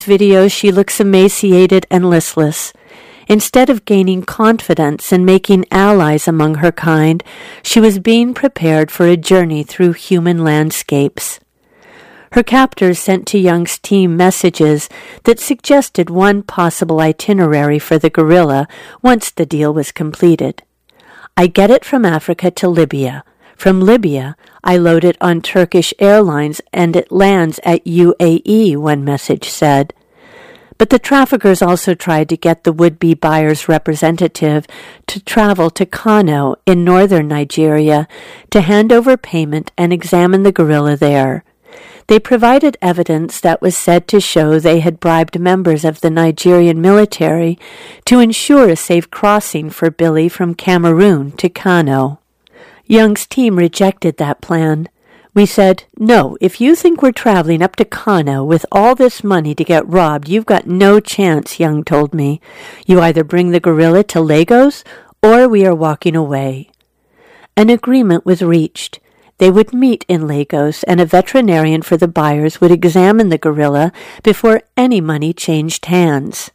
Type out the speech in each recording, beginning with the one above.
videos, she looks emaciated and listless. Instead of gaining confidence and making allies among her kind, she was being prepared for a journey through human landscapes. Her captors sent to Young's team messages that suggested one possible itinerary for the gorilla once the deal was completed. I get it from Africa to Libya. From Libya, I load it on Turkish Airlines and it lands at UAE, one message said. But the traffickers also tried to get the would-be buyer's representative to travel to Kano in northern Nigeria to hand over payment and examine the gorilla there. They provided evidence that was said to show they had bribed members of the Nigerian military to ensure a safe crossing for Billy from Cameroon to Kano. Young's team rejected that plan. We said, "No, if you think we're traveling up to Kano with all this money to get robbed, you've got no chance," Young told me. "You either bring the gorilla to Lagos, or we are walking away." An agreement was reached. They would meet in Lagos, and a veterinarian for the buyers would examine the gorilla before any money changed hands.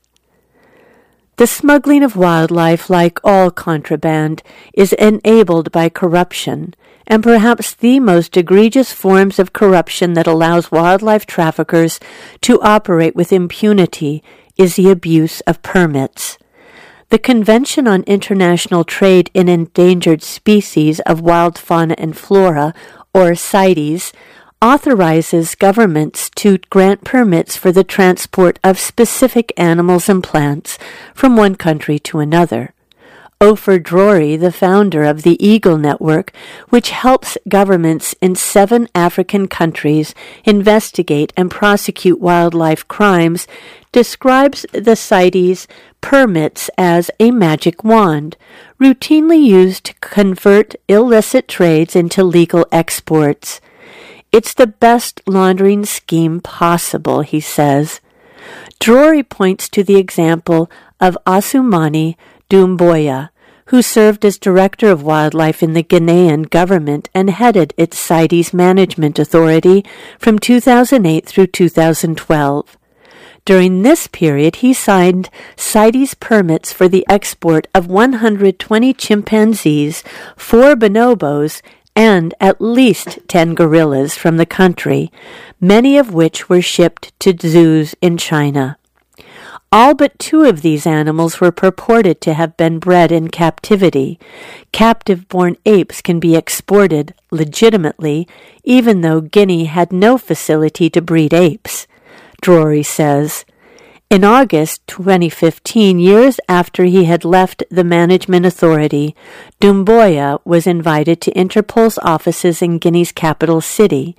The smuggling of wildlife, like all contraband, is enabled by corruption, and perhaps the most egregious forms of corruption that allows wildlife traffickers to operate with impunity is the abuse of permits. The Convention on International Trade in Endangered Species of Wild Fauna and Flora, or CITES, authorizes governments to grant permits for the transport of specific animals and plants from one country to another. Ofer Drury, the founder of the Eagle Network, which helps governments in 7 African countries investigate and prosecute wildlife crimes, describes the CITES permits as a magic wand, routinely used to convert illicit trades into legal exports. It's the best laundering scheme possible, he says. Drury points to the example of Asumani Doumbouya, who served as director of wildlife in the Ghanaian government and headed its CITES management authority from 2008 through 2012. During this period, he signed CITES permits for the export of 120 chimpanzees, 4 bonobos, and at least 10 gorillas from the country, many of which were shipped to zoos in China. All but 2 of these animals were purported to have been bred in captivity. Captive-born apes can be exported legitimately, even though Guinea had no facility to breed apes, Drury says. In August 2015, years after he had left the management authority, Doumbouya was invited to Interpol's offices in Guinea's capital city,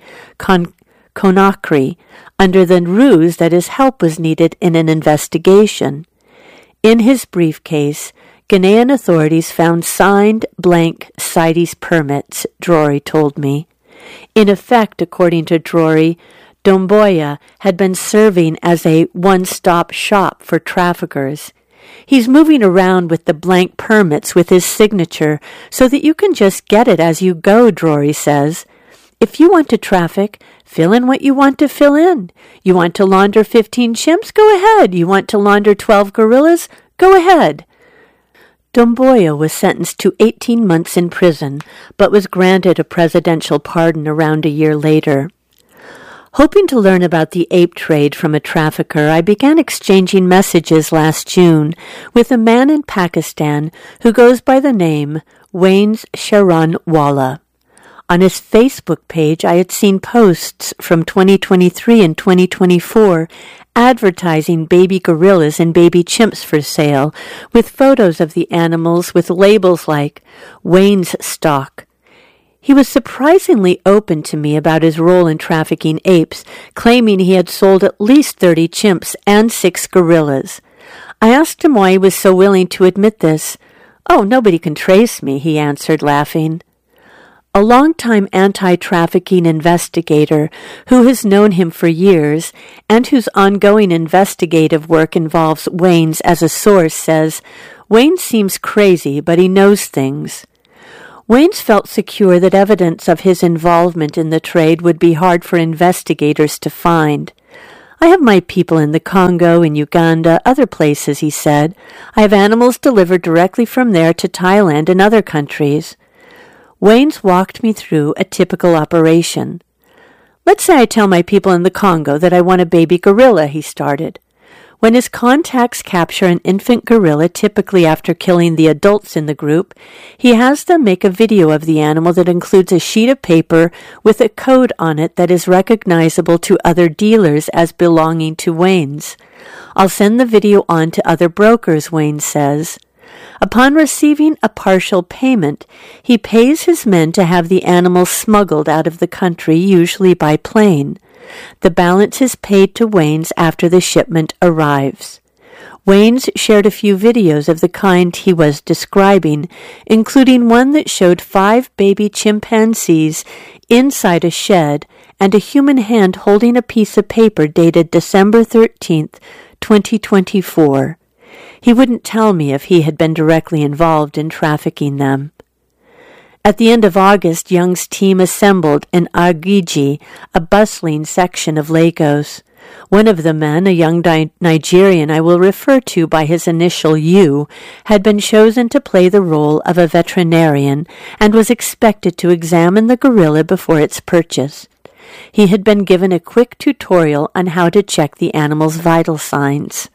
Conakry, under the ruse that his help was needed in an investigation. In his briefcase, Ghanaian authorities found signed blank CITES permits, Drury told me. In effect, according to Drury, Doumbouya had been serving as a one-stop shop for traffickers. He's moving around with the blank permits with his signature so that you can just get it as you go, Drury says. If you want to traffic, fill in what you want to fill in. You want to launder 15 chimps? Go ahead. You want to launder 12 gorillas? Go ahead. Doumbouya was sentenced to 18 months in prison, but was granted a presidential pardon around a year later. Hoping to learn about the ape trade from a trafficker, I began exchanging messages last June with a man in Pakistan who goes by the name Wayne Sharon Walla. On his Facebook page, I had seen posts from 2023 and 2024 advertising baby gorillas and baby chimps for sale, with photos of the animals with labels like Wayne's Stock. He was surprisingly open to me about his role in trafficking apes, claiming he had sold at least 30 chimps and 6 gorillas. I asked him why he was so willing to admit this. "Oh, nobody can trace me," he answered, laughing. A longtime anti-trafficking investigator who has known him for years and whose ongoing investigative work involves Wayne's as a source says, "Wayne seems crazy, but he knows things." Wayne's felt secure that evidence of his involvement in the trade would be hard for investigators to find. I have my people in the Congo, in Uganda, other places, he said. I have animals delivered directly from there to Thailand and other countries. Waynes walked me through a typical operation. Let's say I tell my people in the Congo that I want a baby gorilla, he started. When his contacts capture an infant gorilla, typically after killing the adults in the group, he has them make a video of the animal that includes a sheet of paper with a code on it that is recognizable to other dealers as belonging to Waynes. I'll send the video on to other brokers, Waynes says. Upon receiving a partial payment, he pays his men to have the animal smuggled out of the country, usually by plane. The balance is paid to Waynes after the shipment arrives. Waynes shared a few videos of the kind he was describing, including one that showed 5 baby chimpanzees inside a shed and a human hand holding a piece of paper dated December 13th, 2024. He wouldn't tell me if he had been directly involved in trafficking them. At the end of August, Young's team assembled in Agege, a bustling section of Lagos. One of the men, a young Nigerian I will refer to by his initial U, had been chosen to play the role of a veterinarian and was expected to examine the gorilla before its purchase. He had been given a quick tutorial on how to check the animal's vital signs.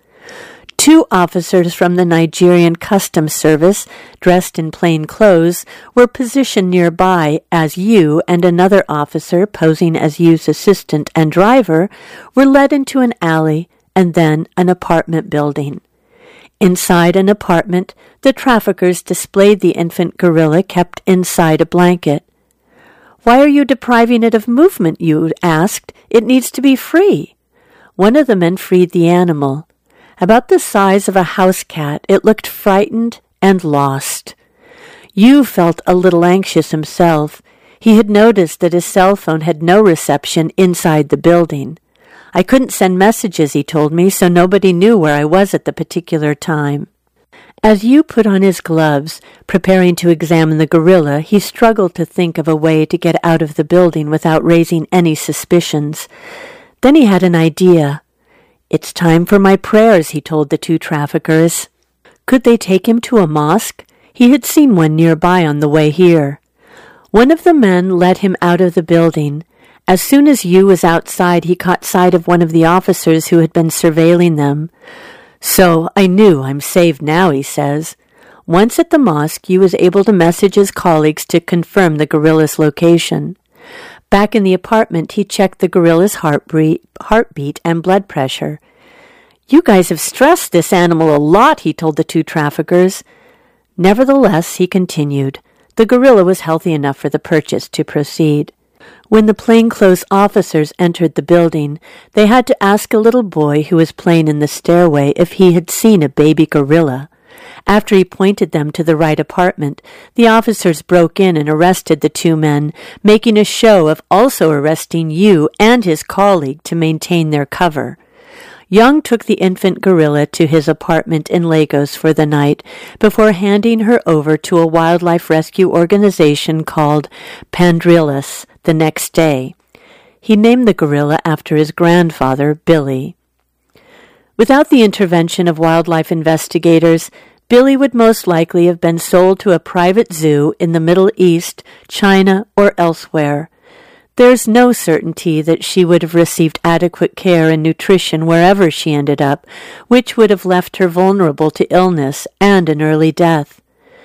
2 officers from the Nigerian Customs Service, dressed in plain clothes, were positioned nearby as Yu and another officer, posing as Yu's assistant and driver, were led into an alley and then an apartment building. Inside an apartment, the traffickers displayed the infant gorilla kept inside a blanket. "Why are you depriving it of movement?" Yu asked. "It needs to be free." One of the men freed the animal. About the size of a house cat, it looked frightened and lost. Yu felt a little anxious himself. He had noticed that his cell phone had no reception inside the building. "I couldn't send messages," he told me, so nobody knew where I was at the particular time. As Yu put on his gloves, preparing to examine the gorilla, he struggled to think of a way to get out of the building without raising any suspicions. Then he had an idea. "It's time for my prayers," he told the 2 traffickers. Could they take him to a mosque? He had seen one nearby on the way here. One of the men led him out of the building. As soon as Yu was outside, he caught sight of one of the officers who had been surveilling them. "So I knew I'm saved now," he says. Once at the mosque, Yu was able to message his colleagues to confirm the gorilla's location. Back in the apartment, he checked the gorilla's heartbeat and blood pressure. "You guys have stressed this animal a lot," he told the 2 traffickers. Nevertheless, he continued, the gorilla was healthy enough for the purchase to proceed. When the plainclothes officers entered the building, they had to ask a little boy who was playing in the stairway if he had seen a baby gorilla. After he pointed them to the right apartment, the officers broke in and arrested the 2 men, making a show of also arresting Yu and his colleague to maintain their cover. Young took the infant gorilla to his apartment in Lagos for the night before handing her over to a wildlife rescue organization called Pandrilus the next day. He named the gorilla after his grandfather, Billy. Without the intervention of wildlife investigators, Billy would most likely have been sold to a private zoo in the Middle East, China, or elsewhere. There's no certainty that she would have received adequate care and nutrition wherever she ended up, which would have left her vulnerable to illness and an early death.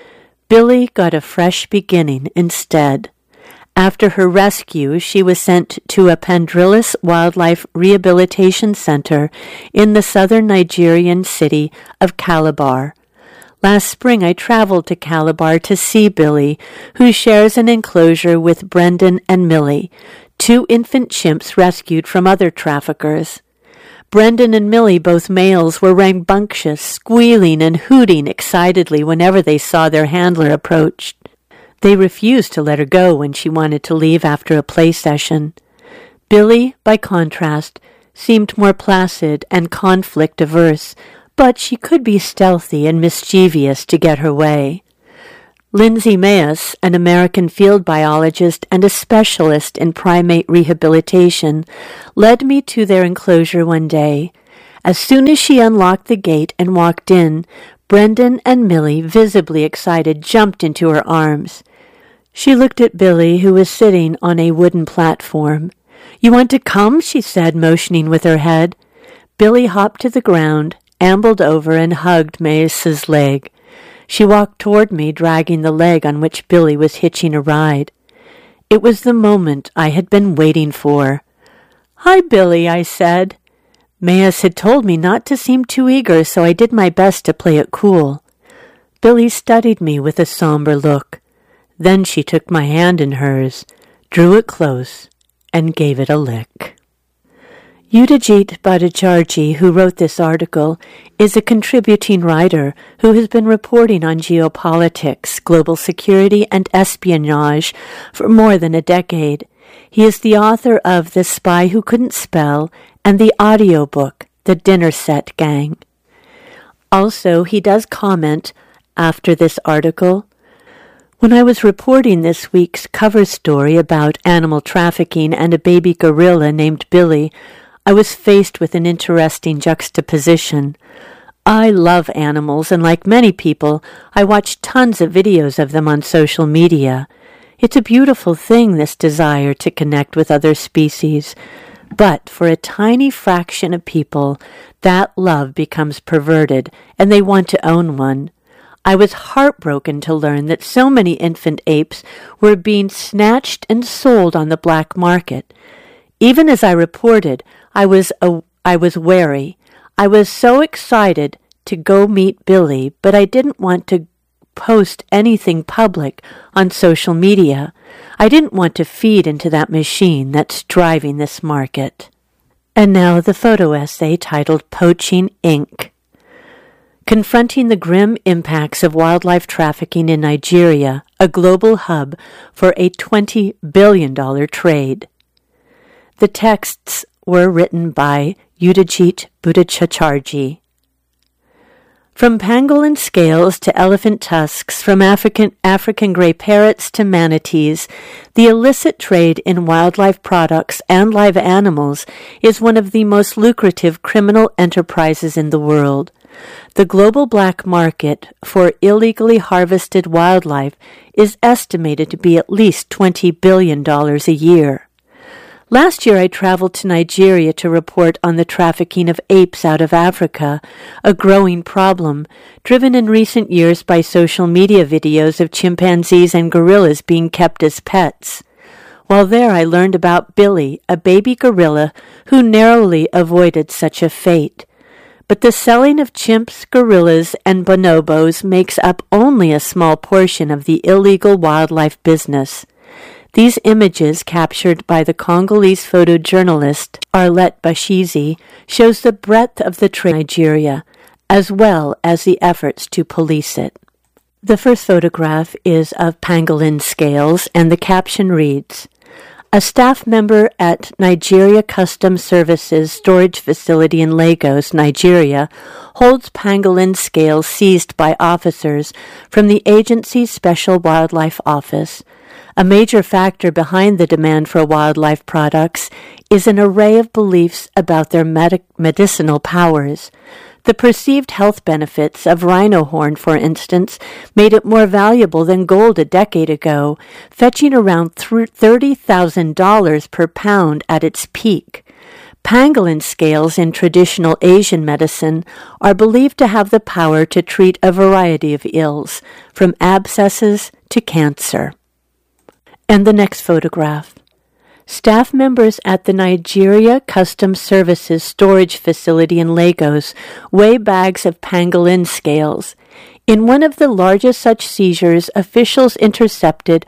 Billy got a fresh beginning instead. After her rescue, she was sent to a Pandrilus Wildlife Rehabilitation Center in the southern Nigerian city of Calabar. Last spring, I traveled to Calabar to see Billy, who shares an enclosure with Brendan and Millie, 2 infant chimps rescued from other traffickers. Brendan and Millie, both males, were rambunctious, squealing and hooting excitedly whenever they saw their handler approach. They refused to let her go when she wanted to leave after a play session. Billy, by contrast, seemed more placid and conflict-averse, but she could be stealthy and mischievous to get her way. Lindsay Mayes, an American field biologist and a specialist in primate rehabilitation, led me to their enclosure one day. As soon as she unlocked the gate and walked in, Brendan and Millie, visibly excited, jumped into her arms. She looked at Billy, who was sitting on a wooden platform. "You want to come?" she said, motioning with her head. Billy hopped to the ground, ambled over, and hugged Mayes's leg. She walked toward me, dragging the leg on which Billy was hitching a ride. It was the moment I had been waiting for. "Hi, Billy," I said. Mayes had told me not to seem too eager, so I did my best to play it cool. Billy studied me with a somber look. Then she took my hand in hers, drew it close, and gave it a lick. Udajit Bhattacharjee, who wrote this article, is a contributing writer who has been reporting on geopolitics, global security, and espionage for more than a decade. He is the author of The Spy Who Couldn't Spell and the audiobook The Dinner Set Gang. Also, he does comment after this article, "When I was reporting this week's cover story about animal trafficking and a baby gorilla named Billy, I was faced with an interesting juxtaposition. I love animals, and like many people, I watch tons of videos of them on social media. It's a beautiful thing, this desire to connect with other species. But for a tiny fraction of people, that love becomes perverted, and they want to own one. I was heartbroken to learn that so many infant apes were being snatched and sold on the black market. Even as I reported, I was wary. I was so excited to go meet Billy, but I didn't want to post anything public on social media. I didn't want to feed into that machine that's driving this market." And now the photo essay titled Poaching Inc. Confronting the grim impacts of wildlife trafficking in Nigeria, a global hub for a $20 billion trade. The texts were written by Udajit Bhattacharjee. From pangolin scales to elephant tusks, from African gray parrots to manatees, the illicit trade in wildlife products and live animals is one of the most lucrative criminal enterprises in the world. The global black market for illegally harvested wildlife is estimated to be at least $20 billion a year. Last year I traveled to Nigeria to report on the trafficking of apes out of Africa, a growing problem, driven in recent years by social media videos of chimpanzees and gorillas being kept as pets. While there I learned about Billy, a baby gorilla who narrowly avoided such a fate. But the selling of chimps, gorillas, and bonobos makes up only a small portion of the illegal wildlife business. These images, captured by the Congolese photojournalist Arlette Bashizi, shows the breadth of the trade in Nigeria, as well as the efforts to police it. The first photograph is of pangolin scales, and the caption reads, "A staff member at Nigeria Customs Services storage facility in Lagos, Nigeria, holds pangolin scales seized by officers from the agency's Special Wildlife Office. A major factor behind the demand for wildlife products is an array of beliefs about their medicinal powers. The perceived health benefits of rhino horn, for instance, made it more valuable than gold a decade ago, fetching around $30,000 per pound at its peak. Pangolin scales in traditional Asian medicine are believed to have the power to treat a variety of ills, from abscesses to cancer." And the next photograph. Staff members at the Nigeria Customs Services storage facility in Lagos weigh bags of pangolin scales. In one of the largest such seizures, officials intercepted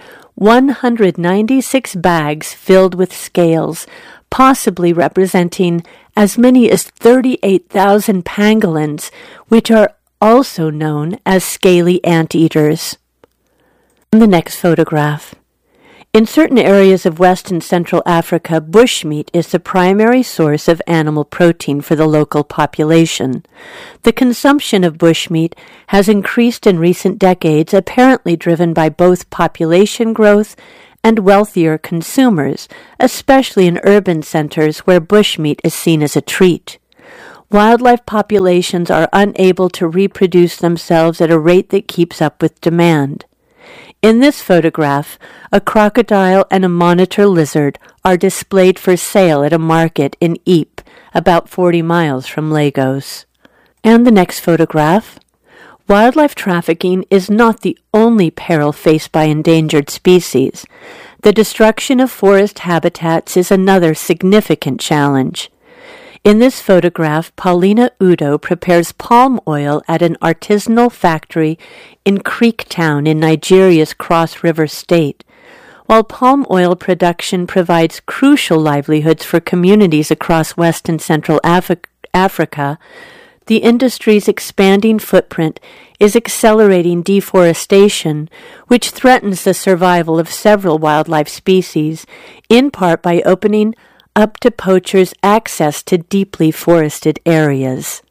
196 bags filled with scales, possibly representing as many as 38,000 pangolins, which are also known as scaly anteaters. And the next photograph. In certain areas of West and Central Africa, bushmeat is the primary source of animal protein for the local population. The consumption of bushmeat has increased in recent decades, apparently driven by both population growth and wealthier consumers, especially in urban centers where bushmeat is seen as a treat. Wildlife populations are unable to reproduce themselves at a rate that keeps up with demand. In this photograph, a crocodile and a monitor lizard are displayed for sale at a market in Ypres, about 40 miles from Lagos. And the next photograph. Wildlife trafficking is not the only peril faced by endangered species. The destruction of forest habitats is another significant challenge. In this photograph, Paulina Udo prepares palm oil at an artisanal factory in Creektown in Nigeria's Cross River State. While palm oil production provides crucial livelihoods for communities across West and Central Africa, the industry's expanding footprint is accelerating deforestation, which threatens the survival of several wildlife species, in part by opening up to poachers access to deeply forested areas.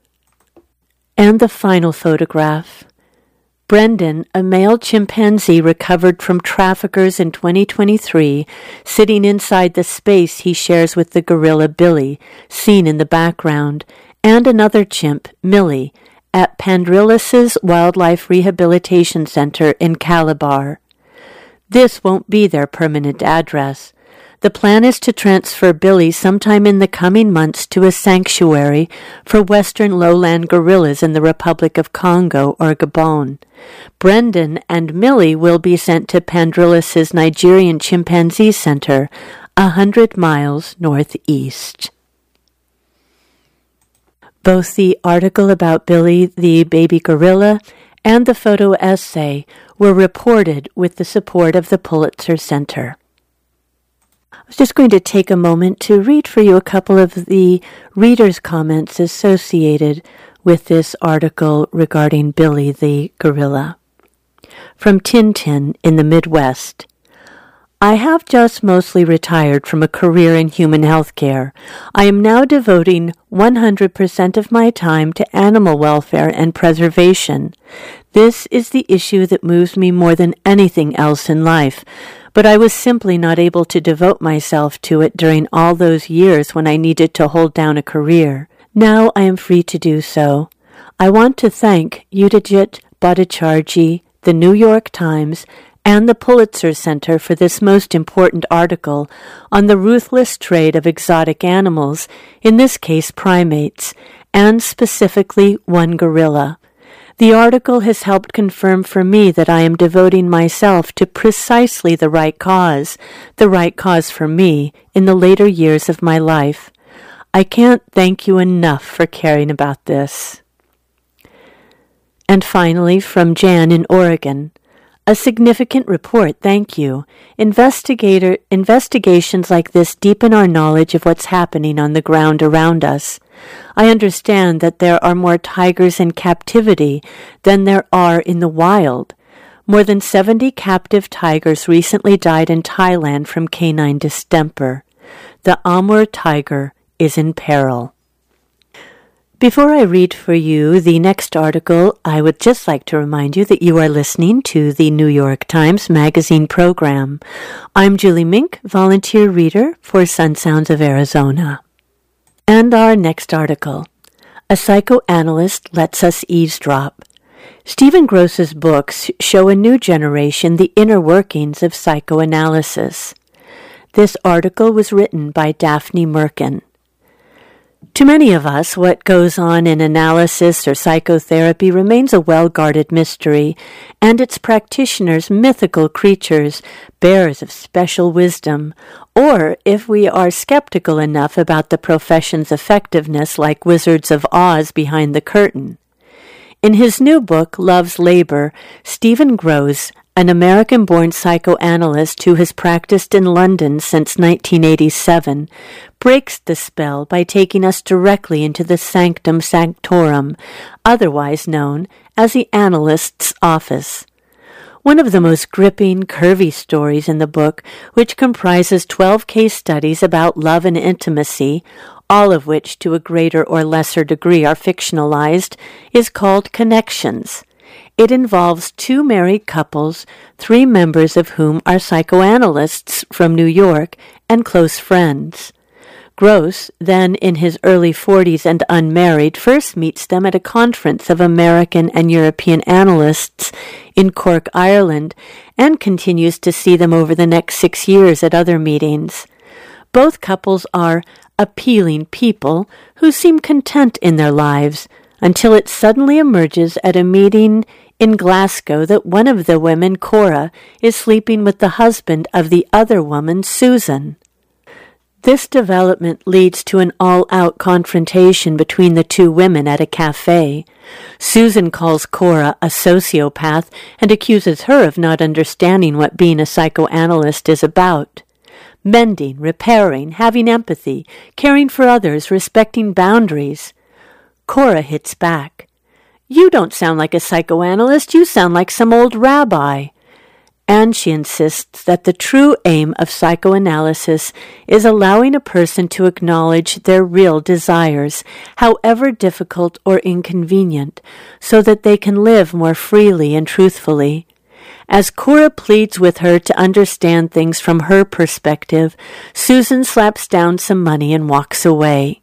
And the final photograph. Brendan, a male chimpanzee recovered from traffickers in 2023, sitting inside the space he shares with the gorilla Billy, seen in the background, and another chimp, Millie, at Pandrilis's Wildlife Rehabilitation Center in Calabar. This won't be their permanent address. The plan is to transfer Billy sometime in the coming months to a sanctuary for western lowland gorillas in the Republic of Congo or Gabon. Brendan and Millie will be sent to Pandrilis's Nigerian Chimpanzee Center, 100 miles northeast. Both the article about Billy the baby gorilla and the photo essay were reported with the support of the Pulitzer Center. I was just going to take a moment to read for you a couple of the readers' comments associated with this article regarding Billy the gorilla. From Tintin in the Midwest. I have just mostly retired from a career in human health care. I am now devoting 100% of my time to animal welfare and preservation. This is the issue that moves me more than anything else in life, but I was simply not able to devote myself to it during all those years when I needed to hold down a career. Now I am free to do so. I want to thank Udajit Bhattacharjee, the New York Times, and the Pulitzer Center for this most important article on the ruthless trade of exotic animals, in this case primates, and specifically one gorilla. The article has helped confirm for me that I am devoting myself to precisely the right cause for me in the later years of my life. I can't thank you enough for caring about this. And finally, from Jan in Oregon. A significant report, thank you. Investigations like this deepen our knowledge of what's happening on the ground around us. I understand that there are more tigers in captivity than there are in the wild. More than 70 captive tigers recently died in Thailand from canine distemper. The Amur tiger is in peril. Before I read for you the next article, I would just like to remind you that you are listening to the New York Times Magazine program. I'm Julie Mink, volunteer reader for Sun Sounds of Arizona. And our next article, A Psychoanalyst Lets Us Eavesdrop. Stephen Gross's books show a new generation the inner workings of psychoanalysis. This article was written by Daphne Merkin. To many of us, what goes on in analysis or psychotherapy remains a well-guarded mystery, and its practitioners mythical creatures, bearers of special wisdom, or, if we are skeptical enough about the profession's effectiveness, like Wizards of Oz behind the curtain. In his new book, Love's Labor, Stephen Gross, an American-born psychoanalyst who has practiced in London since 1987, breaks the spell by taking us directly into the sanctum sanctorum, otherwise known as the analyst's office. One of the most gripping, curvy stories in the book, which comprises 12 case studies about love and intimacy, all of which to a greater or lesser degree are fictionalized, is called Connections. It involves 2 married couples, 3 members of whom are psychoanalysts from New York and close friends. Gross, then in his early 40s and unmarried, first meets them at a conference of American and European analysts in Cork, Ireland, and continues to see them over the next 6 years at other meetings. Both couples are appealing people who seem content in their lives, until it suddenly emerges at a meeting in Glasgow that one of the women, Cora, is sleeping with the husband of the other woman, Susan. This development leads to an all-out confrontation between the 2 women at a cafe. Susan calls Cora a sociopath and accuses her of not understanding what being a psychoanalyst is about. Mending, repairing, having empathy, caring for others, respecting boundaries. Cora hits back. "You don't sound like a psychoanalyst, you sound like some old rabbi." And she insists that the true aim of psychoanalysis is allowing a person to acknowledge their real desires, however difficult or inconvenient, so that they can live more freely and truthfully. As Cora pleads with her to understand things from her perspective, Susan slaps down some money and walks away.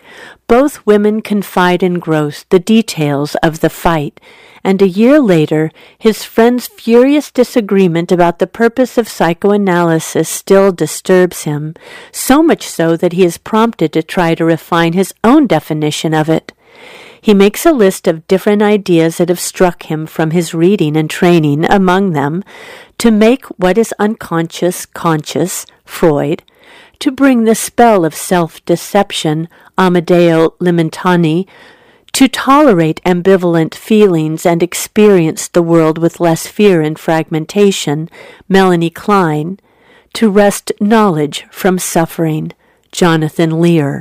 Both women confide in Gross the details of the fight, and a year later, his friend's furious disagreement about the purpose of psychoanalysis still disturbs him, so much so that he is prompted to try to refine his own definition of it. He makes a list of different ideas that have struck him from his reading and training, among them, to make what is unconscious conscious, Freud, to bring the spell of self-deception, Amedeo Limentani, to tolerate ambivalent feelings and experience the world with less fear and fragmentation, Melanie Klein, to wrest knowledge from suffering, Jonathan Lear.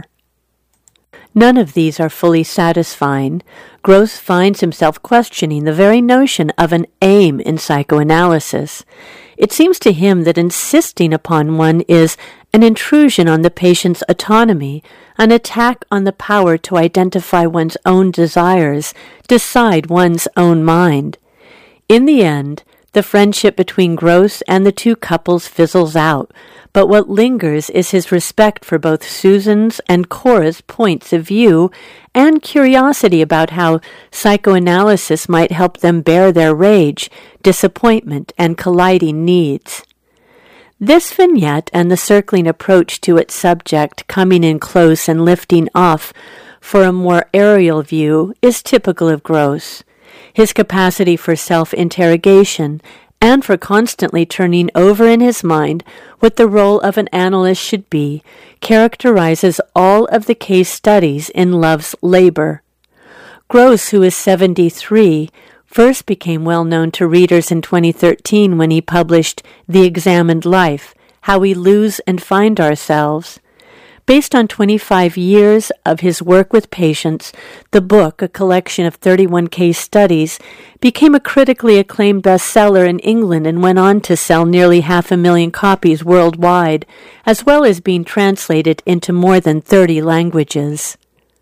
None of these are fully satisfying. Gross finds himself questioning the very notion of an aim in psychoanalysis. It seems to him that insisting upon one is an intrusion on the patient's autonomy, an attack on the power to identify one's own desires, decide one's own mind. In the end, the friendship between Gross and the 2 couples fizzles out, but what lingers is his respect for both Susan's and Cora's points of view and curiosity about how psychoanalysis might help them bear their rage, disappointment, and colliding needs. This vignette and the circling approach to its subject, coming in close and lifting off for a more aerial view, is typical of Gross. His capacity for self-interrogation and for constantly turning over in his mind what the role of an analyst should be characterizes all of the case studies in Love's Labor. Gross, who is 73, first became well known to readers in 2013 when he published The Examined Life, How We Lose and Find Ourselves. Based on 25 years of his work with patients, the book, a collection of 31 case studies, became a critically acclaimed bestseller in England and went on to sell nearly 500,000 copies worldwide, as well as being translated into more than 30 languages.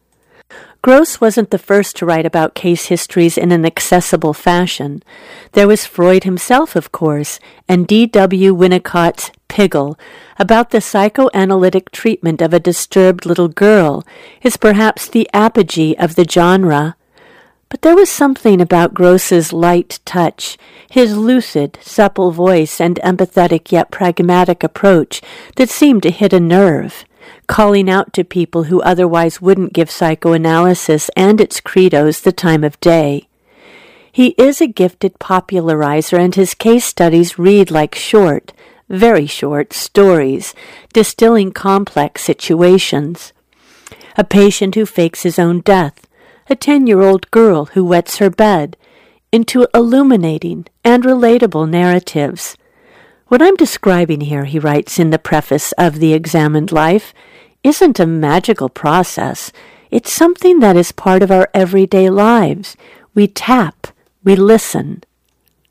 Gross wasn't the first to write about case histories in an accessible fashion. There was Freud himself, of course, and D.W. Winnicott's Piggle, about the psychoanalytic treatment of a disturbed little girl, is perhaps the apogee of the genre. But there was something about Gross's light touch, his lucid, supple voice, and empathetic yet pragmatic approach that seemed to hit a nerve, calling out to people who otherwise wouldn't give psychoanalysis and its credos the time of day. He is a gifted popularizer, and his case studies read like short, very short stories, distilling complex situations. A patient who fakes his own death, a 10-year-old girl who wets her bed, into illuminating and relatable narratives. What I'm describing here, he writes in the preface of The Examined Life, isn't a magical process. It's something that is part of our everyday lives. We tap, we listen.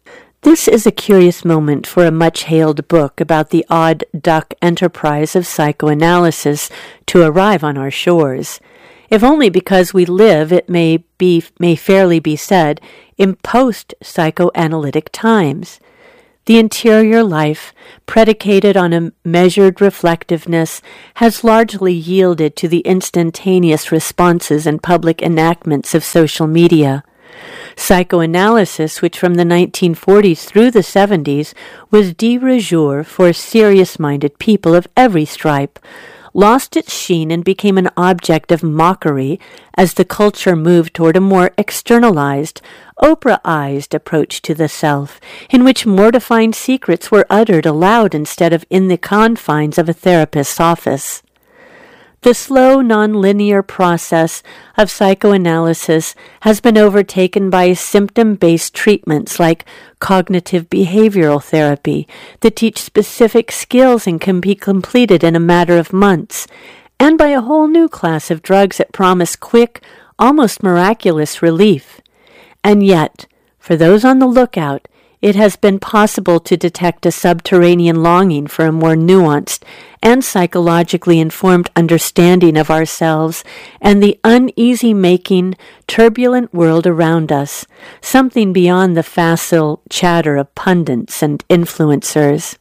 This is a curious moment for a much-hailed book about the odd duck enterprise of psychoanalysis to arrive on our shores, if only because we live, it may fairly be said, in post-psychoanalytic times. The interior life, predicated on a measured reflectiveness, has largely yielded to the instantaneous responses and public enactments of social media. Psychoanalysis, which from the 1940s through the 70s was de rigueur for serious-minded people of every stripe, lost its sheen and became an object of mockery as the culture moved toward a more externalized, Oprah-ized approach to the self, in which mortifying secrets were uttered aloud instead of in the confines of a therapist's office. The slow, non-linear process of psychoanalysis has been overtaken by symptom-based treatments like cognitive behavioral therapy that teach specific skills and can be completed in a matter of months, and by a whole new class of drugs that promise quick, almost miraculous relief. And yet, for those on the lookout, it has been possible to detect a subterranean longing for a more nuanced and psychologically informed understanding of ourselves and the uneasy-making, turbulent world around us, something beyond the facile chatter of pundits and influencers.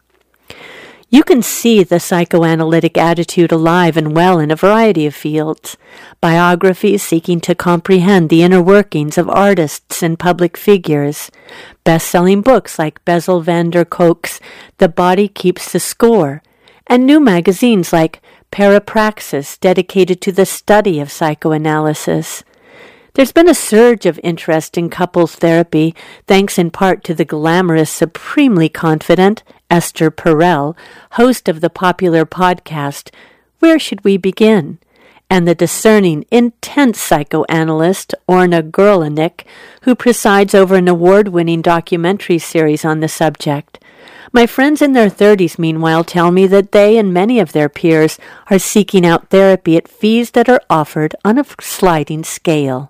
You can see the psychoanalytic attitude alive and well in a variety of fields. Biographies seeking to comprehend the inner workings of artists and public figures. Best-selling books like Bessel van der Kolk's The Body Keeps the Score, and new magazines like Parapraxis dedicated to the study of psychoanalysis. There's been a surge of interest in couples therapy, thanks in part to the glamorous, supremely confident Esther Perel, host of the popular podcast, Where Should We Begin? And the discerning, intense psychoanalyst Orna Gerlach, who presides over an award-winning documentary series on the subject. My friends in their 30s, meanwhile, tell me that they and many of their peers are seeking out therapy at fees that are offered on a sliding scale.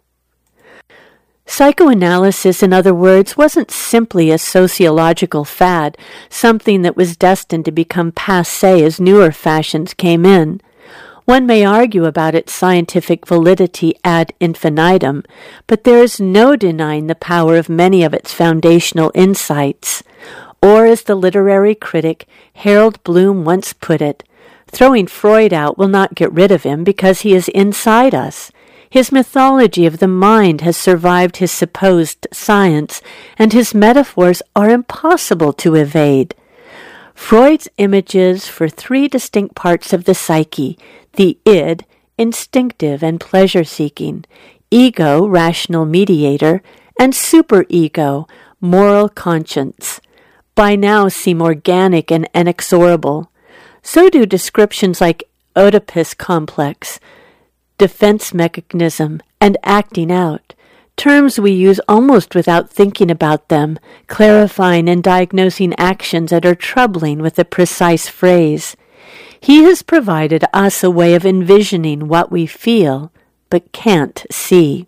Psychoanalysis, in other words, wasn't simply a sociological fad, something that was destined to become passé as newer fashions came in. One may argue about its scientific validity ad infinitum, but there is no denying the power of many of its foundational insights. Or, as the literary critic Harold Bloom once put it, throwing Freud out will not get rid of him because he is inside us. His mythology of the mind has survived his supposed science, and his metaphors are impossible to evade. Freud's images for three distinct parts of the psyche, the id, instinctive and pleasure-seeking, ego, rational mediator, and superego, moral conscience, by now seem organic and inexorable. So do descriptions like Oedipus complex, defense mechanism, and acting out, terms we use almost without thinking about them, clarifying and diagnosing actions that are troubling with a precise phrase. He has provided us a way of envisioning what we feel, but can't see.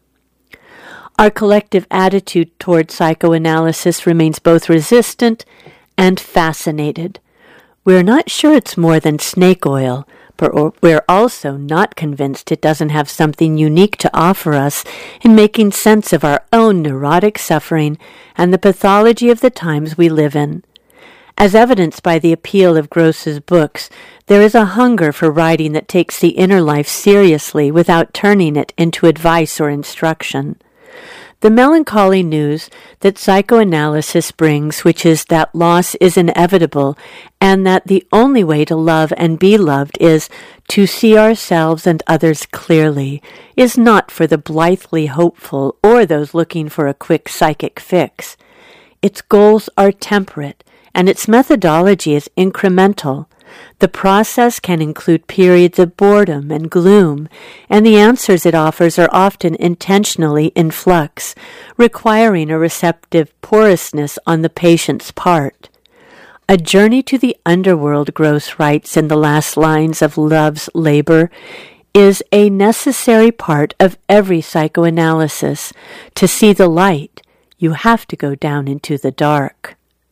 Our collective attitude toward psychoanalysis remains both resistant and fascinated. We're not sure it's more than snake oil, but we're also not convinced it doesn't have something unique to offer us in making sense of our own neurotic suffering and the pathology of the times we live in. As evidenced by the appeal of Gross's books, there is a hunger for writing that takes the inner life seriously without turning it into advice or instruction. The melancholy news that psychoanalysis brings, which is that loss is inevitable and that the only way to love and be loved is to see ourselves and others clearly, is not for the blithely hopeful or those looking for a quick psychic fix. Its goals are temperate, and its methodology is incremental. The process can include periods of boredom and gloom, and the answers it offers are often intentionally in flux, requiring a receptive porousness on the patient's part. A journey to the underworld, Gross writes in the last lines of Love's Labor, is a necessary part of every psychoanalysis. To see the light, you have to go down into the dark.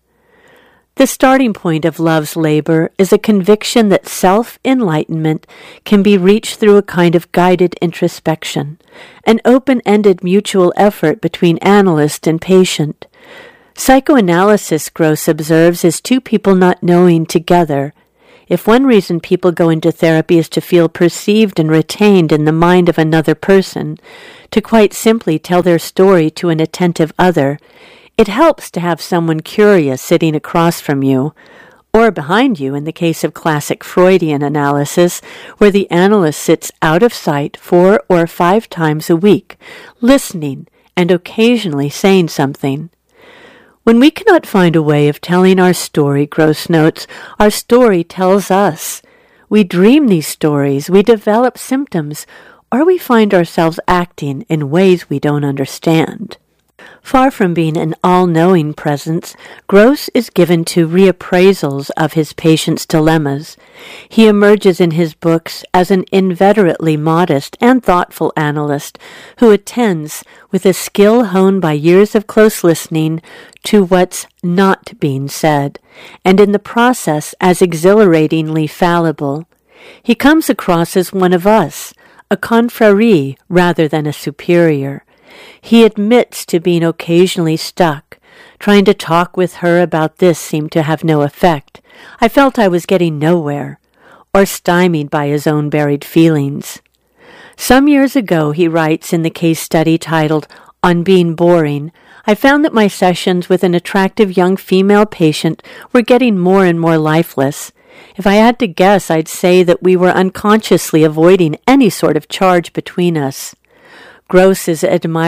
The starting point of love's labor is a conviction that self-enlightenment can be reached through a kind of guided introspection, an open-ended mutual effort between analyst and patient. Psychoanalysis, Gross observes, is two people not knowing together. If one reason people go into therapy is to feel perceived and retained in the mind of another person, to quite simply tell their story to an attentive other, it helps to have someone curious sitting across from you, or behind you in the case of classic Freudian analysis, where the analyst sits out of sight 4 or 5 times a week, listening and occasionally saying something. When we cannot find a way of telling our story, Gross notes, our story tells us. We dream these stories, we develop symptoms, or we find ourselves acting in ways we don't understand. Far from being an all-knowing presence, Gross is given to reappraisals of his patients' dilemmas. He emerges in his books as an inveterately modest and thoughtful analyst who attends, with a skill honed by years of close listening, to what's not being said, and in the process as exhilaratingly fallible. He comes across as one of us, a confrere rather than a superior. He admits to being occasionally stuck. Trying to talk with her about this seemed to have no effect. I felt I was getting nowhere, or stymied by his own buried feelings. Some years ago, he writes in the case study titled On Being Boring, I found that my sessions with an attractive young female patient were getting more and more lifeless. If I had to guess, I'd say that we were unconsciously avoiding any sort of charge between us. Gross is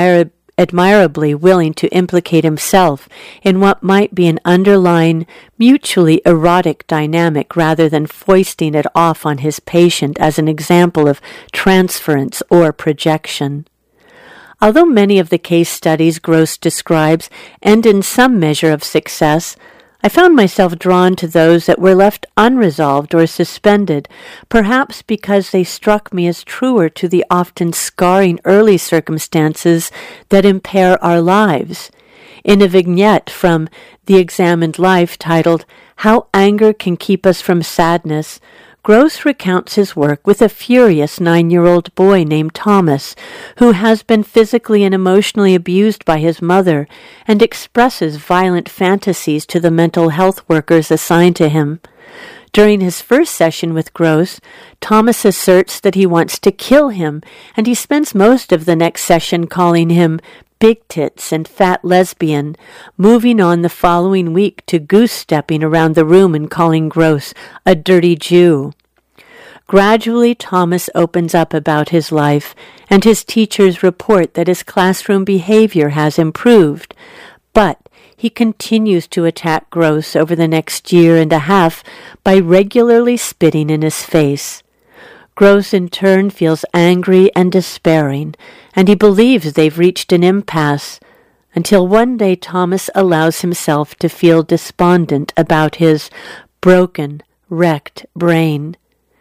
admirably willing to implicate himself in what might be an underlying, mutually erotic dynamic rather than foisting it off on his patient as an example of transference or projection. Although many of the case studies Gross describes end in some measure of success, I found myself drawn to those that were left unresolved or suspended, perhaps because they struck me as truer to the often scarring early circumstances that impair our lives. In a vignette from The Examined Life titled How Anger Can Keep Us from Sadness, Gross recounts his work with a furious 9-year-old boy named Thomas, who has been physically and emotionally abused by his mother and expresses violent fantasies to the mental health workers assigned to him. During his first session with Gross, Thomas asserts that he wants to kill him, and he spends most of the next session calling him big tits and fat lesbian, moving on the following week to goose-stepping around the room and calling Gross a dirty Jew. Gradually, Thomas opens up about his life, and his teachers report that his classroom behavior has improved, but he continues to attack Gross over the next year and a half by regularly spitting in his face. Gross in turn feels angry and despairing, and he believes they've reached an impasse, until one day Thomas allows himself to feel despondent about his broken, wrecked brain.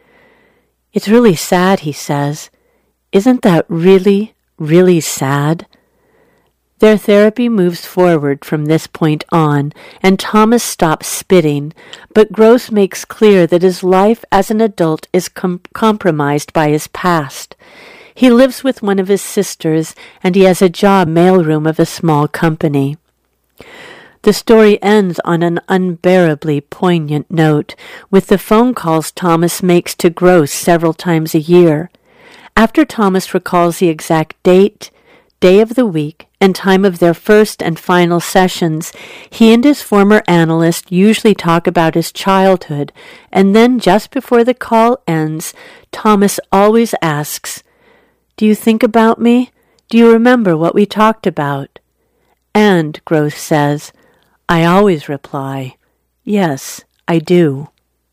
It's really sad, he says. Isn't that really, really sad? Their therapy moves forward from this point on, and Thomas stops spitting, but Gross makes clear that his life as an adult is compromised by his past. He lives with one of his sisters, and he has a job mailroom of a small company. The story ends on an unbearably poignant note, with the phone calls Thomas makes to Gross several times a year. After Thomas recalls the exact date, day of the week, and time of their first and final sessions, he and his former analyst usually talk about his childhood, and then just before the call ends, Thomas always asks, "Do you think about me? Do you remember what we talked about?" And, Gross says, I always reply, "Yes, I do."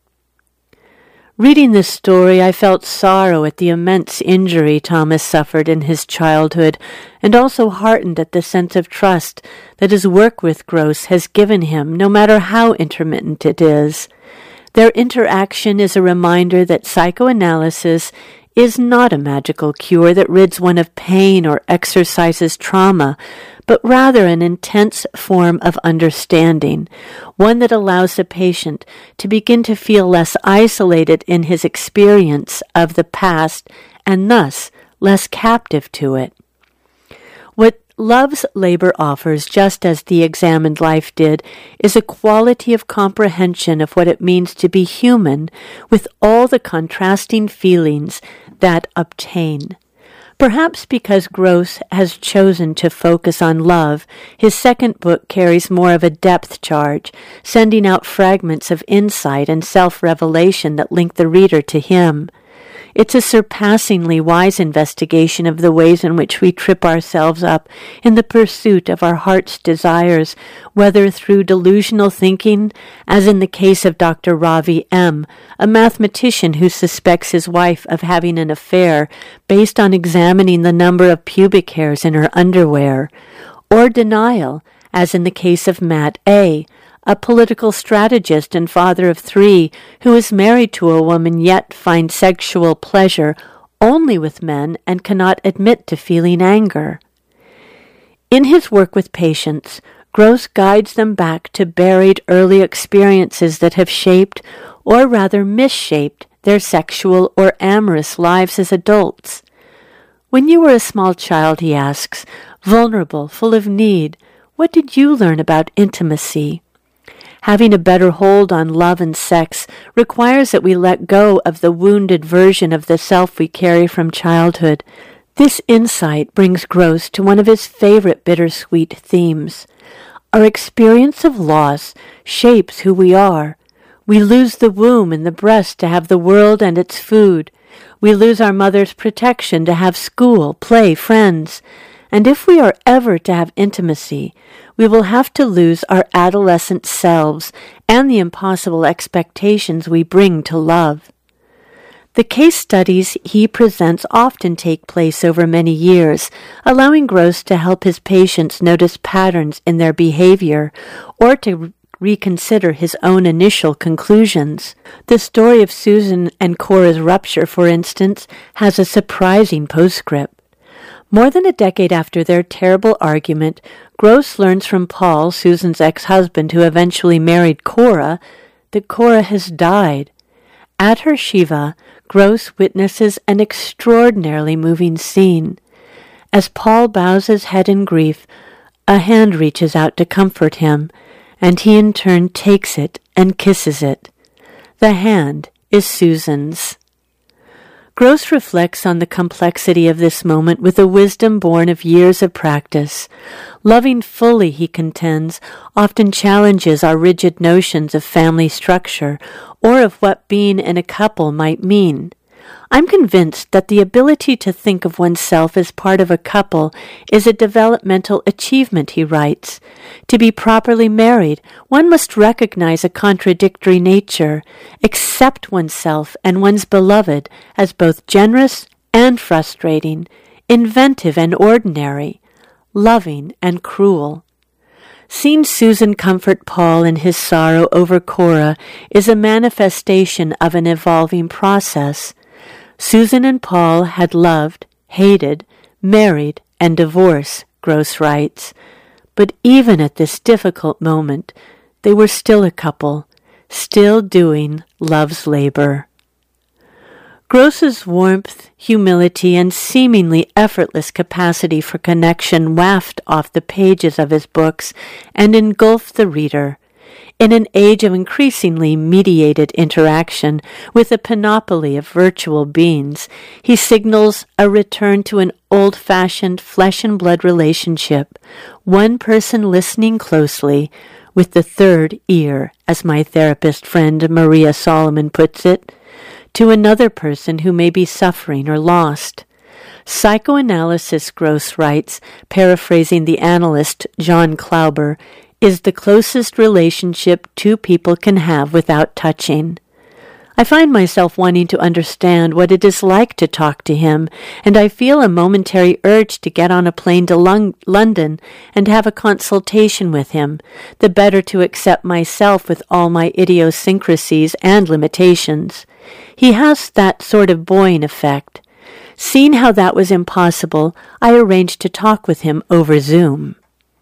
Reading this story, I felt sorrow at the immense injury Thomas suffered in his childhood, and also heartened at the sense of trust that his work with Gross has given him, no matter how intermittent it is. Their interaction is a reminder that psychoanalysis is not a magical cure that rids one of pain or exorcises trauma, but rather an intense form of understanding, one that allows the patient to begin to feel less isolated in his experience of the past and thus less captive to it. What Love's Labor offers, just as The Examined Life did, is a quality of comprehension of what it means to be human with all the contrasting feelings that obtain. Perhaps because Gross has chosen to focus on love, his second book carries more of a depth charge, sending out fragments of insight and self-revelation that link the reader to him. It's a surpassingly wise investigation of the ways in which we trip ourselves up in the pursuit of our heart's desires, whether through delusional thinking, as in the case of Dr. Ravi M., a mathematician who suspects his wife of having an affair based on examining the number of pubic hairs in her underwear, or denial, as in the case of Matt A., a political strategist and father of 3 who is married to a woman yet finds sexual pleasure only with men and cannot admit to feeling anger. In his work with patients, Gross guides them back to buried early experiences that have shaped, or rather misshaped, their sexual or amorous lives as adults. When you were a small child, he asks, vulnerable, full of need, what did you learn about intimacy? Having a better hold on love and sex requires that we let go of the wounded version of the self we carry from childhood. This insight brings Gross to one of his favorite bittersweet themes. Our experience of loss shapes who we are. We lose the womb and the breast to have the world and its food. We lose our mother's protection to have school, play, friends. And if we are ever to have intimacy, we will have to lose our adolescent selves and the impossible expectations we bring to love. The case studies he presents often take place over many years, allowing Gross to help his patients notice patterns in their behavior or to reconsider his own initial conclusions. The story of Susan and Cora's rupture, for instance, has a surprising postscript. More than a decade after their terrible argument, Gross learns from Paul, Susan's ex-husband who eventually married Cora, that Cora has died. At her Shiva, Gross witnesses an extraordinarily moving scene. As Paul bows his head in grief, a hand reaches out to comfort him, and he in turn takes it and kisses it. The hand is Susan's. Gross reflects on the complexity of this moment with a wisdom born of years of practice. Loving fully, he contends, often challenges our rigid notions of family structure or of what being in a couple might mean. I'm convinced that the ability to think of oneself as part of a couple is a developmental achievement, he writes. To be properly married, one must recognize a contradictory nature, accept oneself and one's beloved as both generous and frustrating, inventive and ordinary, loving and cruel. Seeing Susan comfort Paul in his sorrow over Cora is a manifestation of an evolving process. Susan and Paul had loved, hated, married, and divorced, Gross writes. But even at this difficult moment, they were still a couple, still doing love's labor. Gross's warmth, humility, and seemingly effortless capacity for connection waft off the pages of his books and engulf the reader. In an age of increasingly mediated interaction with a panoply of virtual beings, he signals a return to an old-fashioned flesh-and-blood relationship, one person listening closely, with the third ear, as my therapist friend Maria Solomon puts it, to another person who may be suffering or lost. Psychoanalysis, Gross writes, paraphrasing the analyst John Klauber, is the closest relationship two people can have without touching. I find myself wanting to understand what it is like to talk to him, and I feel a momentary urge to get on a plane to London and have a consultation with him, the better to accept myself with all my idiosyncrasies and limitations. He has that sort of buoying effect. Seeing how that was impossible, I arranged to talk with him over Zoom.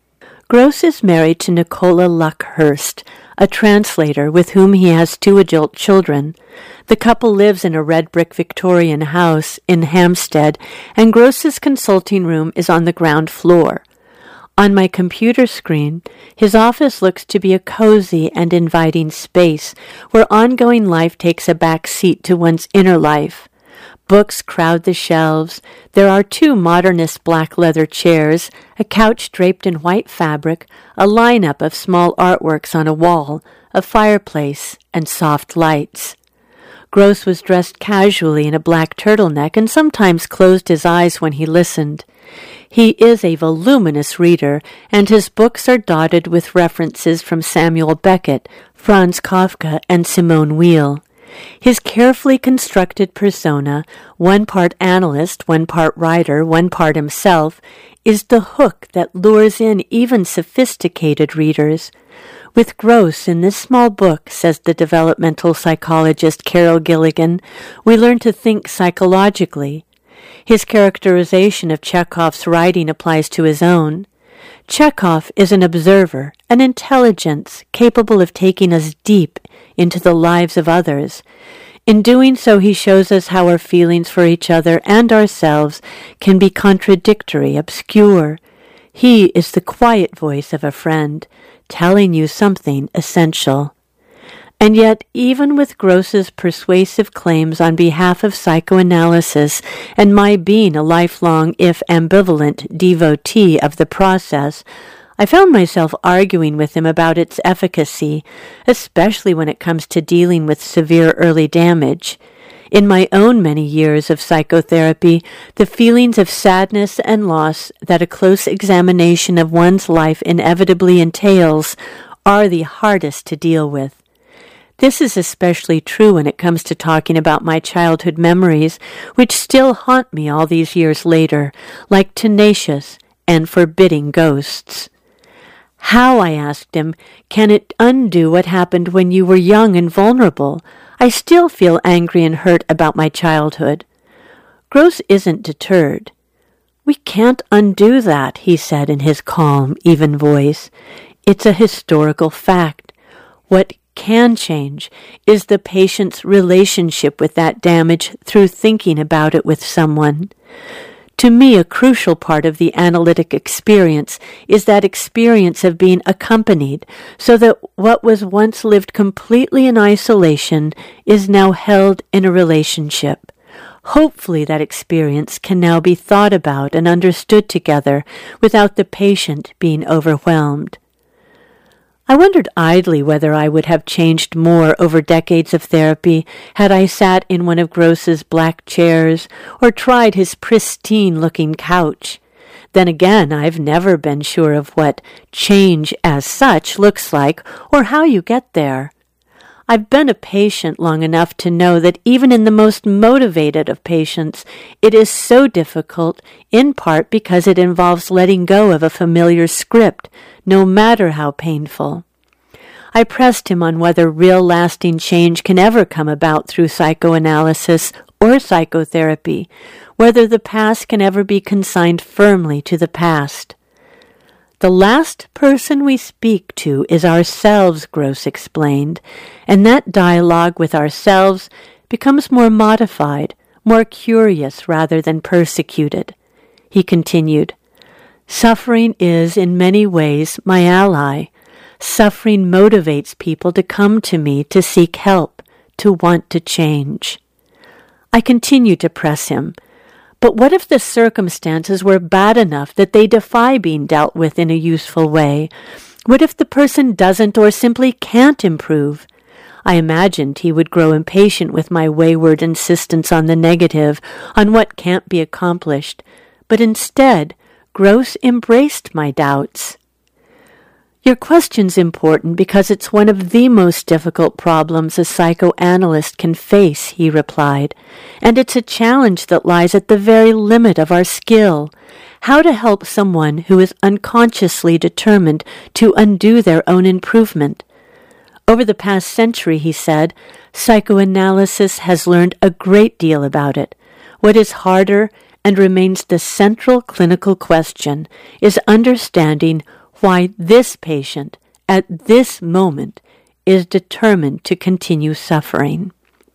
Gross is married to Nicola Luckhurst, a translator with whom he has 2 adult children. The couple lives in a red brick Victorian house in Hampstead, and Gross's consulting room is on the ground floor. On my computer screen, his office looks to be a cozy and inviting space where ongoing life takes a back seat to one's inner life. Books crowd the shelves. There are 2 modernist black leather chairs, a couch draped in white fabric, a lineup of small artworks on a wall, a fireplace, and soft lights. Gross was dressed casually in a black turtleneck and sometimes closed his eyes when he listened. He is a voluminous reader, and his books are dotted with references from Samuel Beckett, Franz Kafka, and Simone Weil. His carefully constructed persona, 1 part analyst, 1 part writer, 1 part himself, is the hook that lures in even sophisticated readers. With Gross in this small book, says the developmental psychologist Carol Gilligan, we learn to think psychologically. His characterization of Chekhov's writing applies to his own. Chekhov is an observer, an intelligence capable of taking us deep into the lives of others. In doing so, he shows us how our feelings for each other and ourselves can be contradictory, obscure. He is the quiet voice of a friend, telling you something essential. And yet, even with Gross's persuasive claims on behalf of psychoanalysis and my being a lifelong, if ambivalent, devotee of the process, I found myself arguing with him about its efficacy, especially when it comes to dealing with severe early damage. In my own many years of psychotherapy, the feelings of sadness and loss that a close examination of one's life inevitably entails are the hardest to deal with. This is especially true when it comes to talking about my childhood memories, which still haunt me all these years later, like tenacious and forbidding ghosts. How, I asked him, can it undo what happened when you were young and vulnerable? I still feel angry and hurt about my childhood. Gross isn't deterred. We can't undo that, he said in his calm, even voice. It's a historical fact. What can change is the patient's relationship with that damage through thinking about it with someone. To me, a crucial part of the analytic experience is that experience of being accompanied, so that what was once lived completely in isolation is now held in a relationship. Hopefully that experience can now be thought about and understood together without the patient being overwhelmed. I wondered idly whether I would have changed more over decades of therapy had I sat in one of Gross's black chairs or tried his pristine-looking couch. Then again, I've never been sure of what change as such looks like or how you get there. I've been a patient long enough to know that even in the most motivated of patients, it is so difficult, in part because it involves letting go of a familiar script, no matter how painful. I pressed him on whether real lasting change can ever come about through psychoanalysis or psychotherapy, whether the past can ever be consigned firmly to the past. The last person we speak to is ourselves, Gross explained, and that dialogue with ourselves becomes more modified, more curious rather than persecuted. He continued, Suffering is, in many ways, my ally. Suffering motivates people to come to me to seek help, to want to change. I continued to press him. But what if the circumstances were bad enough that they defy being dealt with in a useful way? What if the person doesn't or simply can't improve? I imagined he would grow impatient with my wayward insistence on the negative, on what can't be accomplished. But instead, Gross embraced my doubts. Your question's important because it's one of the most difficult problems a psychoanalyst can face, he replied, and it's a challenge that lies at the very limit of our skill. How to help someone who is unconsciously determined to undo their own improvement. Over the past century, he said, psychoanalysis has learned a great deal about it. What is harder and remains the central clinical question is understanding why this patient, at this moment, is determined to continue suffering.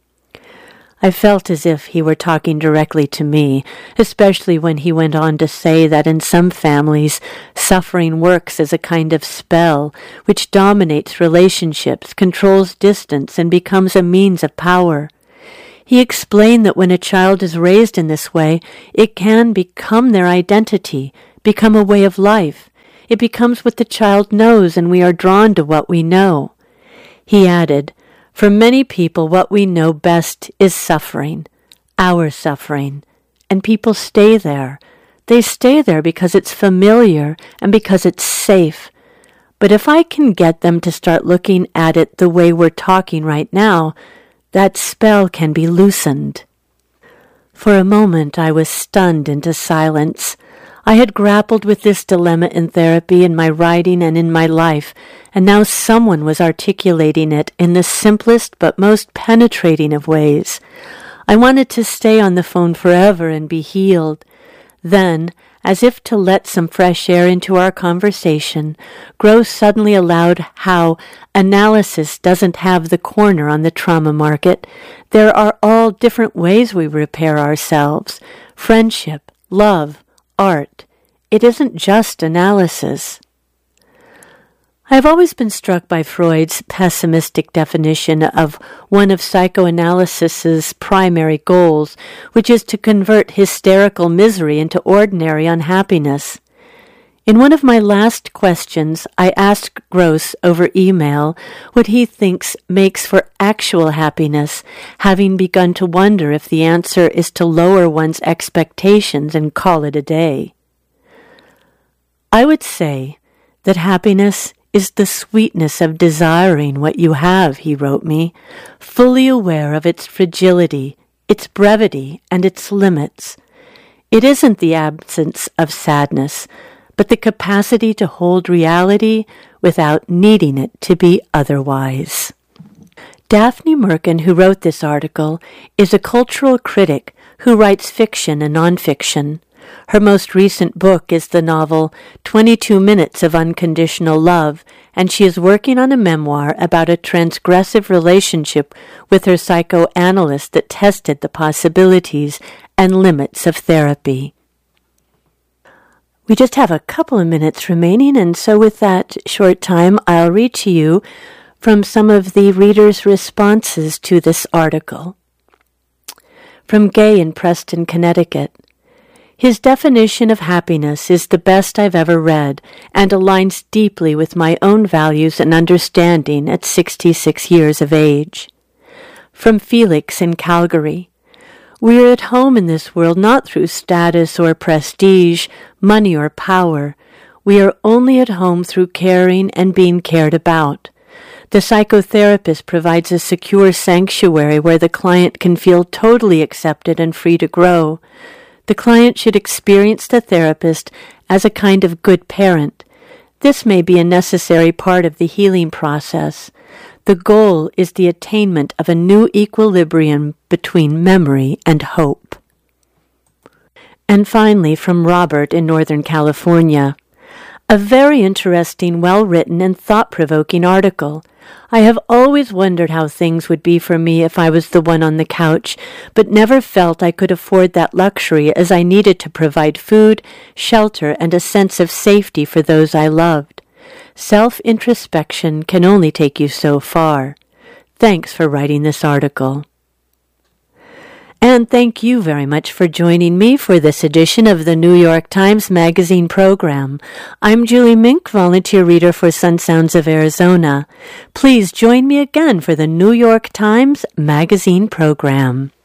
I felt as if he were talking directly to me, especially when he went on to say that in some families, suffering works as a kind of spell which dominates relationships, controls distance, and becomes a means of power. He explained that when a child is raised in this way, it can become their identity, become a way of life. It becomes what the child knows, and we are drawn to what we know. He added, "For many people, what we know best is suffering, our suffering, and people stay there. They stay there because it's familiar and because it's safe. But if I can get them to start looking at it the way we're talking right now, that spell can be loosened." For a moment I was stunned into silence. I had grappled with this dilemma in therapy, in my writing, and in my life, and now someone was articulating it in the simplest but most penetrating of ways. I wanted to stay on the phone forever and be healed. Then, as if to let some fresh air into our conversation, Gross suddenly allowed how analysis doesn't have the corner on the trauma market. There are all different ways we repair ourselves: friendship, love, art. It isn't just analysis. I have always been struck by Freud's pessimistic definition of one of psychoanalysis's primary goals, which is to convert hysterical misery into ordinary unhappiness. In one of my last questions, I asked Gross over email what he thinks makes for actual happiness, having begun to wonder if the answer is to lower one's expectations and call it a day. I would say that happiness is the sweetness of desiring what you have, he wrote me, fully aware of its fragility, its brevity, and its limits. It isn't the absence of sadness, but the capacity to hold reality without needing it to be otherwise. Daphne Merkin, who wrote this article, is a cultural critic who writes fiction and nonfiction. Her most recent book is the novel 22 Minutes of Unconditional Love, and she is working on a memoir about a transgressive relationship with her psychoanalyst that tested the possibilities and limits of therapy. We just have a couple of minutes remaining, and so with that short time, I'll read to you from some of the readers' responses to this article. From Gay in Preston, Connecticut. His definition of happiness is the best I've ever read and aligns deeply with my own values and understanding at 66 years of age. From Felix in Calgary. We are at home in this world not through status or prestige, money or power. We are only at home through caring and being cared about. The psychotherapist provides a secure sanctuary where the client can feel totally accepted and free to grow. The client should experience the therapist as a kind of good parent. This may be a necessary part of the healing process. The goal is the attainment of a new equilibrium between memory and hope. And finally, from Robert in Northern California. A very interesting, well-written, and thought-provoking article. I have always wondered how things would be for me if I was the one on the couch, but never felt I could afford that luxury as I needed to provide food, shelter, and a sense of safety for those I loved. Self-introspection can only take you so far. Thanks for writing this article. And thank you very much for joining me for this edition of the New York Times Magazine program. I'm Julie Mink, volunteer reader for Sun Sounds of Arizona. Please join me again for the New York Times Magazine program.